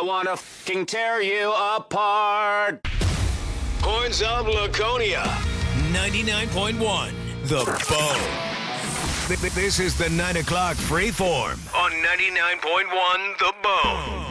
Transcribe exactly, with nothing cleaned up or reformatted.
wanna f***ing tear you apart. Horns of Laconia. ninety-nine point one, The Bone. This is the nine o'clock Freeform on ninety-nine point one, The Bone.